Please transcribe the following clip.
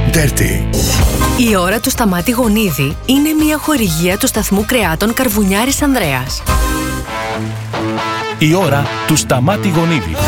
Dirty. Η ώρα του Σταμάτη Γονίδη είναι μια χορηγία του σταθμού κρεάτων Καρβουνιάρης Ανδρέας. Η ώρα του Σταμάτη Γονίδη.